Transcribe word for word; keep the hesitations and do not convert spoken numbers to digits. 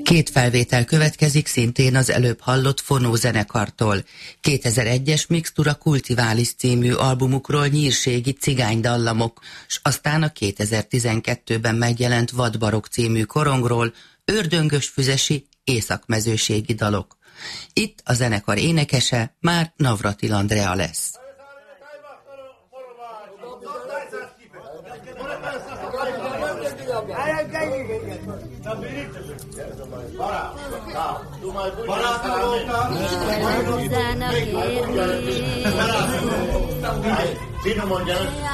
Két felvétel következik szintén az előbb hallott Fonó zenekartól. kétezer-egyes Mixtura Cultivalis című albumukról nyírségi cigánydallamok, s aztán a kétezer-tizenkettőben megjelent Vadbarok című korongról ördöngös füzesi északmezőségi dalok. Itt a zenekar énekese már Navratil Andrea lesz. Hozzának érni.